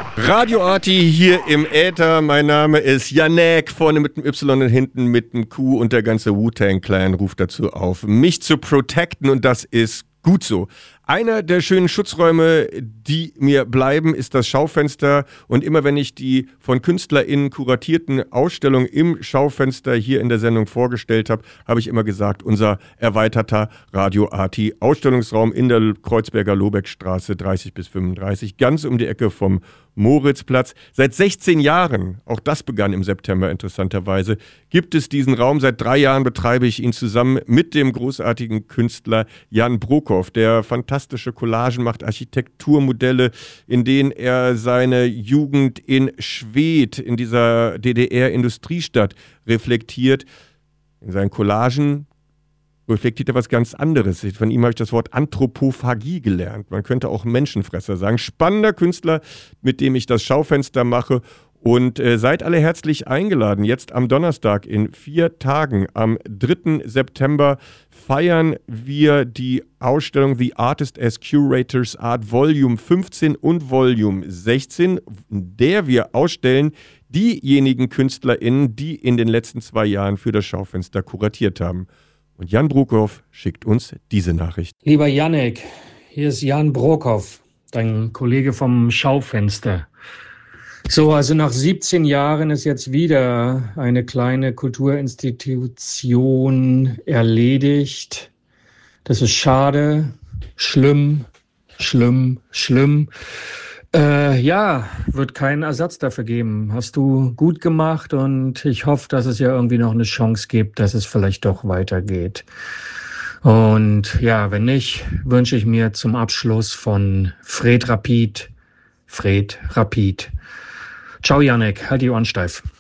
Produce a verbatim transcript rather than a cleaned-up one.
Radio Arti hier im Äther. Mein Name ist Janek, vorne mit dem Y und hinten mit dem Q, und der ganze Wu-Tang-Clan ruft dazu auf, mich zu protecten, und das ist gut so. Einer der schönen Schutzräume, die mir bleiben, ist das Schaufenster. Und immer wenn ich die von KünstlerInnen kuratierten Ausstellungen im Schaufenster hier in der Sendung vorgestellt habe, habe ich immer gesagt, unser erweiterter Radio Arti Ausstellungsraum in der Kreuzberger Lobeckstraße dreißig bis fünfunddreißig, ganz um die Ecke vom Moritzplatz. Seit sechzehn Jahren, auch das begann im September interessanterweise, gibt es diesen Raum. Seit drei Jahren betreibe ich ihn zusammen mit dem großartigen Künstler Jan Brockhoff, der fantastische Collagen macht, Architekturmodelle, in denen er seine Jugend in Schwedt, in dieser D D R-Industriestadt, reflektiert. In seinen Collagen reflektiert er was ganz anderes. Von ihm habe ich das Wort Anthropophagie gelernt. Man könnte auch Menschenfresser sagen. Spannender Künstler, mit dem ich das Schaufenster mache. Und äh, seid alle herzlich eingeladen. Jetzt am Donnerstag in vier Tagen, am dritten September, feiern wir die Ausstellung The Artist as Curators Art Volume fünfzehn und Volume sechzehn, in der wir ausstellen diejenigen KünstlerInnen, die in den letzten zwei Jahren für das Schaufenster kuratiert haben. Und Jan Brockhoff schickt uns diese Nachricht. Lieber Janek, hier ist Jan Brockhoff, dein Kollege vom Schaufenster. So, also nach siebzehn Jahren ist jetzt wieder eine kleine Kulturinstitution erledigt. Das ist schade, schlimm, schlimm, schlimm. Äh, ja, wird keinen Ersatz dafür geben. Hast du gut gemacht, und ich hoffe, dass es ja irgendwie noch eine Chance gibt, dass es vielleicht doch weitergeht. Und ja, wenn nicht, wünsche ich mir zum Abschluss von Fred Rapid, Fred Rapid. Ciao Janek, halt die Ohren steif.